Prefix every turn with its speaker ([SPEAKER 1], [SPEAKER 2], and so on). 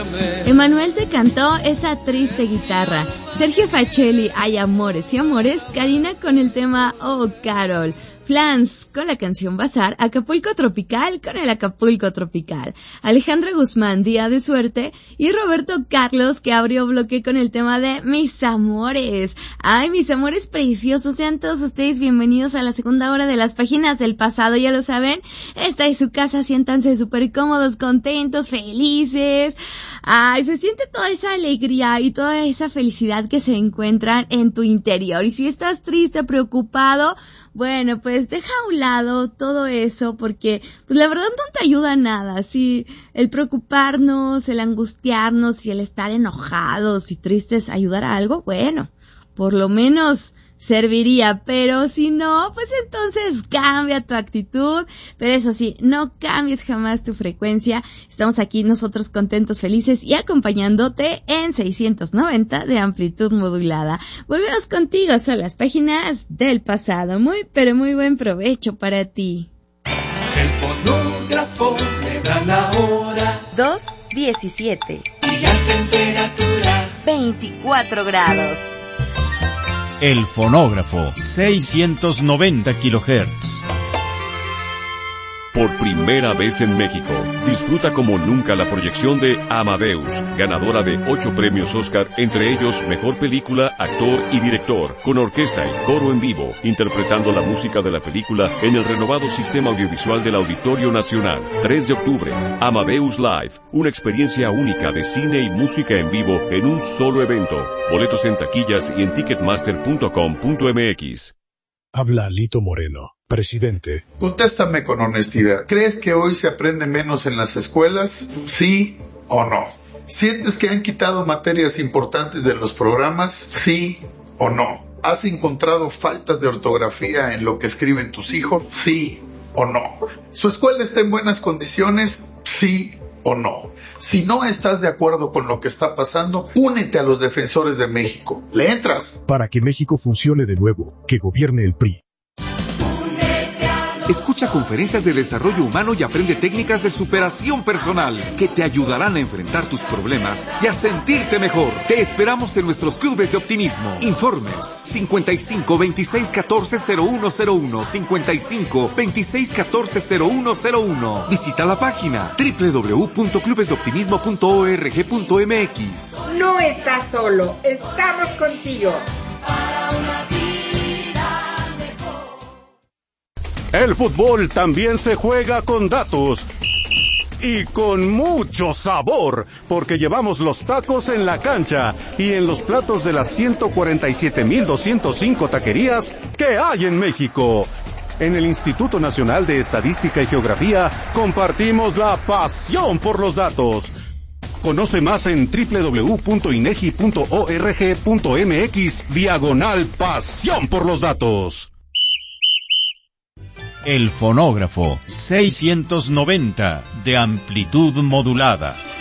[SPEAKER 1] Emanuel te cantó esa triste guitarra. Sergio Facelli, Hay amores y amores. Karina con el tema Oh Carol. Flans con la canción Bazar. Acapulco Tropical con el Acapulco Tropical. Alejandra Guzmán, Día de Suerte. Y Roberto Carlos, que abrió bloque con el tema de Mis Amores. Ay, mis amores preciosos, sean todos ustedes bienvenidos a la segunda hora de las páginas del pasado, ya lo saben. Esta es su casa, siéntanse súper cómodos, contentos, felices. Ay, pues siente toda esa alegría y toda esa felicidad que se encuentran en tu interior. Y si estás triste, preocupado, bueno, pues deja a un lado todo eso, porque pues la verdad no te ayuda a nada. Si el preocuparnos, el angustiarnos y el estar enojados y tristes ayudar a algo, bueno, por lo menos serviría, pero si no, pues entonces cambia tu actitud, pero eso sí, no cambies jamás tu frecuencia. Estamos aquí nosotros contentos, felices y acompañándote en 690 de amplitud modulada. Volvemos contigo, son las páginas del pasado. Muy, pero muy buen provecho para ti.
[SPEAKER 2] El fonógrafo me da la hora
[SPEAKER 3] 2:17
[SPEAKER 2] y la temperatura
[SPEAKER 3] 24 grados.
[SPEAKER 4] El fonógrafo, 690 kHz.
[SPEAKER 5] Por primera vez en México, disfruta como nunca la proyección de Amadeus, ganadora de 8 premios Oscar, entre ellos Mejor Película, Actor y Director, con orquesta y coro en vivo, interpretando la música de la película en el renovado sistema audiovisual del Auditorio Nacional. 3 de octubre, Amadeus Live, una experiencia única de cine y música en vivo en un solo evento. Boletos en taquillas y en ticketmaster.com.mx.
[SPEAKER 6] Habla Alito Moreno, presidente.
[SPEAKER 7] Contéstame con honestidad. ¿Crees que hoy se aprende menos en las escuelas? ¿Sí o no? ¿Sientes que han quitado materias importantes de los programas? ¿Sí o no? ¿Has encontrado faltas de ortografía en lo que escriben tus hijos? ¿Sí o no? ¿Su escuela está en buenas condiciones? ¿Sí o no? Si no estás de acuerdo con lo que está pasando, únete a los defensores de México. ¿Le entras?
[SPEAKER 6] Para que México funcione de nuevo, que gobierne el PRI.
[SPEAKER 8] Escucha conferencias de desarrollo humano y aprende técnicas de superación personal que te ayudarán a enfrentar tus problemas y a sentirte mejor. Te esperamos en nuestros clubes de optimismo. Informes 55 26 14 0101, 55 26 14 0101. Visita la página www.clubesdeoptimismo.org.mx.
[SPEAKER 9] No estás solo, estamos contigo.
[SPEAKER 10] Para una vida mejor.
[SPEAKER 11] El fútbol también se juega con datos y con mucho sabor, porque llevamos los tacos en la cancha y en los platos de las 147,205 taquerías que hay en México. En el Instituto Nacional de Estadística y Geografía compartimos la pasión por los datos. Conoce más en www.inegi.org.mx/pasión por los datos.
[SPEAKER 4] El fonógrafo, 690 de amplitud modulada.